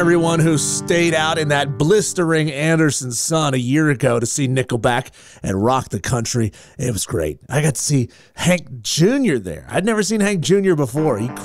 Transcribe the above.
Everyone who stayed out in that blistering Anderson sun a year ago to see Nickelback and rock the country. It was great. I got to see Hank Jr. there. I'd never seen Hank Jr. before. He